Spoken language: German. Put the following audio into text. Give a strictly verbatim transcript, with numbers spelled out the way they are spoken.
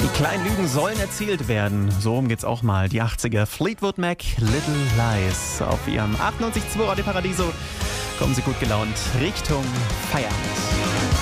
Die kleinen Lügen sollen erzählt werden. So rum geht's auch mal. Die achtziger. Fleetwood Mac, Little Lies. Auf ihrem achtundneunzig Komma zwei Radio Paradiso kommen sie gut gelaunt Richtung Feierabend.